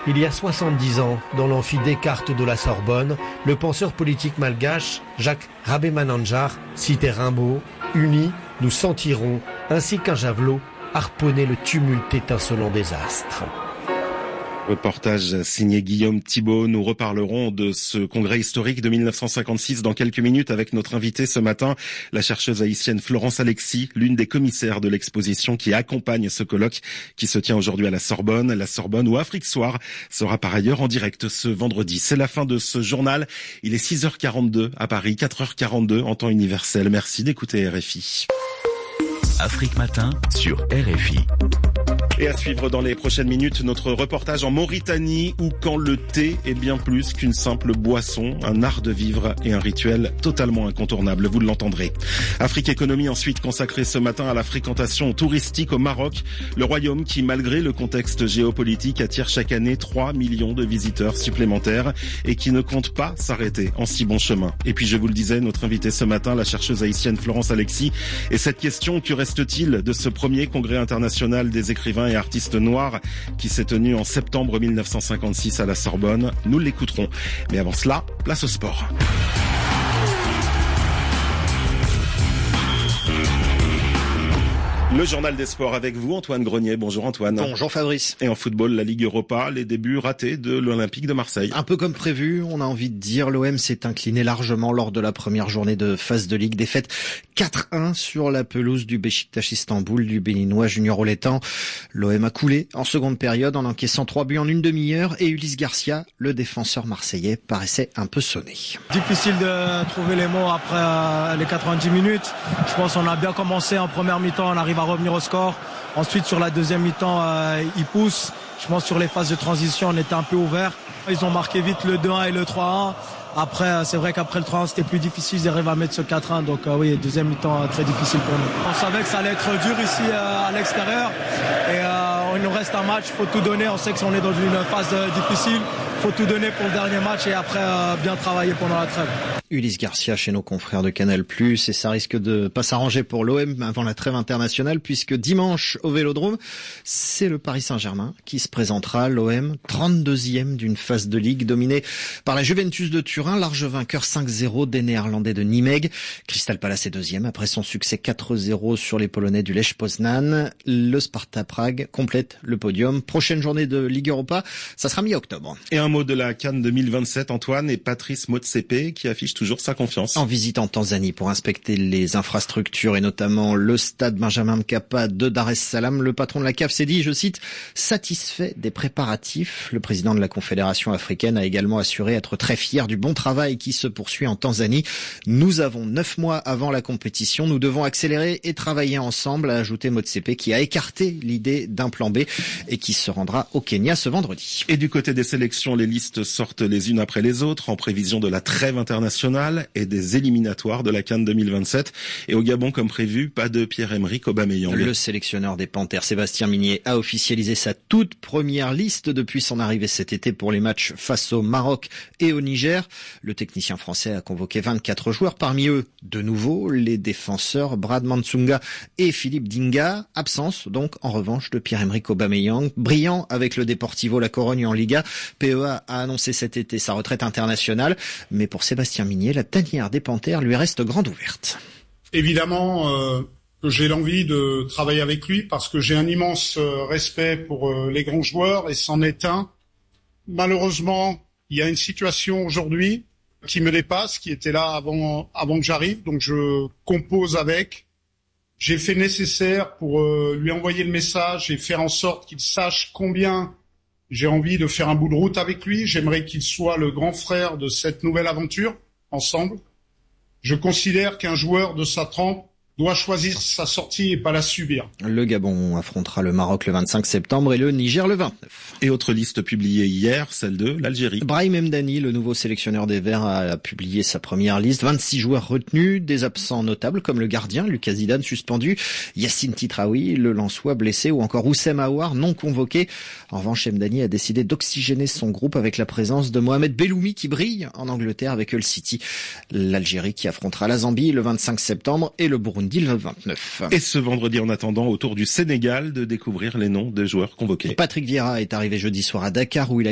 Il y a 70 ans, dans l'amphi Descartes de la Sorbonne, le penseur politique malgache Jacques Rabé-Manandjar citait Rimbaud « Unis, nous sentirons, ainsi qu'un javelot, harponner le tumulte étincelant des astres ». Reportage signé Guillaume Thibault. Nous reparlerons de ce congrès historique de 1956 dans quelques minutes avec notre invitée ce matin, la chercheuse haïtienne Florence Alexis, l'une des commissaires de l'exposition qui accompagne ce colloque qui se tient aujourd'hui à la Sorbonne où Afrique Soir sera par ailleurs en direct ce vendredi. C'est la fin de ce journal. Il est 6h42 à Paris, 4h42 en temps universel. Merci d'écouter RFI. Afrique Matin sur RFI. Et à suivre dans les prochaines minutes, notre reportage en Mauritanie où quand le thé est bien plus qu'une simple boisson, un art de vivre et un rituel totalement incontournable, vous l'entendrez. Afrique Économie ensuite consacrée ce matin à la fréquentation touristique au Maroc, le royaume qui malgré le contexte géopolitique attire chaque année 3 millions de visiteurs supplémentaires et qui ne compte pas s'arrêter en si bon chemin. Et puis je vous le disais, notre invitée ce matin, la chercheuse haïtienne Florence Alexis, et cette question, que reste-t-il de ce premier congrès international des écrivains et artistes noirs qui s'est tenu en septembre 1956 à la Sorbonne? Nous l'écouterons. Mais avant cela, place au sport. Le journal des sports avec vous, Antoine Grenier. Bonjour Antoine. Bonjour Fabrice. Et en football, la Ligue Europa, les débuts ratés de l'Olympique de Marseille. Un peu comme prévu, on a envie de dire, l'OM s'est incliné largement lors de la première journée de phase de Ligue. Défaite 4-1 sur la pelouse du Beşiktaş Istanbul du Béninois Junior Oletan. L'OM a coulé en seconde période en encaissant 3 buts en une demi-heure et Ulysse Garcia, le défenseur marseillais, paraissait un peu sonné. Difficile de trouver les mots après les 90 minutes. Je pense qu'on a bien commencé en première mi-temps, on arrive à revenir au score. Ensuite, sur la deuxième mi-temps, ils poussent. Je pense sur les phases de transition, on était un peu ouvert. Ils ont marqué vite le 2-1 et le 3-1. Après, c'est vrai qu'après le 3-1, c'était plus difficile. Ils arrivent à mettre ce 4-1. Donc oui, deuxième mi-temps très difficile pour nous. On savait que ça allait être dur ici à l'extérieur. Et il nous reste un match, il faut tout donner. On sait qu'on est dans une phase difficile. Il faut tout donner pour le dernier match et après bien travailler pendant la trêve. Ulysse Garcia chez nos confrères de Canal+, et ça risque de pas s'arranger pour l'OM avant la trêve internationale, puisque dimanche au Vélodrome, c'est le Paris Saint-Germain qui se présentera. L'OM, 32e d'une phase de Ligue, dominée par la Juventus de Turin, large vainqueur 5-0 des Néerlandais de Nimègue. Crystal Palace est deuxième après son succès 4-0 sur les Polonais du Lech Poznan. Le Sparta Prague complète le podium. Prochaine journée de Ligue Europa, ça sera mi-octobre. Et un mot de la CAN 2027, Antoine, et Patrice Motsepe qui affiche toujours sa confiance. En visite en Tanzanie pour inspecter les infrastructures et notamment le stade Benjamin Mkapa de Dar es Salaam, le patron de la CAF s'est dit, je cite, satisfait des préparatifs. Le président de la Confédération africaine a également assuré être très fier du bon travail qui se poursuit en Tanzanie. Nous avons 9 mois avant la compétition, nous devons accélérer et travailler ensemble, a ajouté Motsepe qui a écarté l'idée d'un plan B et qui se rendra au Kenya ce vendredi. Et du côté des sélections, les listes sortent les unes après les autres en prévision de la trêve internationale et des éliminatoires de la CAN 2027. Et au Gabon, comme prévu, pas de Pierre-Emerick Aubameyang. Le sélectionneur des Panthères, Sébastien Migné, a officialisé sa toute première liste depuis son arrivée cet été pour les matchs face au Maroc et au Niger. Le technicien français a convoqué 24 joueurs, parmi eux, de nouveau, les défenseurs Brad Mansunga et Philippe Dinga. Absence, donc, en revanche, de Pierre-Emerick Aubameyang, brillant avec le Deportivo La Corogne en Liga. PEA a annoncé cet été sa retraite internationale, mais pour Sébastien Migné, la tanière des Panthères lui reste grande ouverte. Évidemment que j'ai l'envie de travailler avec lui parce que j'ai un immense respect pour les grands joueurs et c'en est un. Malheureusement, il y a une situation aujourd'hui qui me dépasse, qui était là avant que j'arrive, donc je compose avec. J'ai fait nécessaire pour lui envoyer le message et faire en sorte qu'il sache combien j'ai envie de faire un bout de route avec lui. J'aimerais qu'il soit le grand frère de cette nouvelle aventure, ensemble. Je considère qu'un joueur de sa trempe doit choisir sa sortie et pas la subir. Le Gabon affrontera le Maroc le 25 septembre et le Niger le 29. Et autre liste publiée hier, celle de l'Algérie. Brahim Mdani, le nouveau sélectionneur des Verts, a publié sa première liste. 26 joueurs retenus, des absents notables comme le gardien, Lucas Zidane suspendu, Yassine Titraoui, le Lensois blessé ou encore Oussem Aouar non convoqué. En revanche, Mdani a décidé d'oxygéner son groupe avec la présence de Mohamed Belloumi qui brille en Angleterre avec Hull City. L'Algérie qui affrontera la Zambie le 25 septembre et le Burundi le 29. Et ce vendredi, en attendant, autour du Sénégal, de découvrir les noms des joueurs convoqués. Patrick Vieira est arrivé jeudi soir à Dakar où il a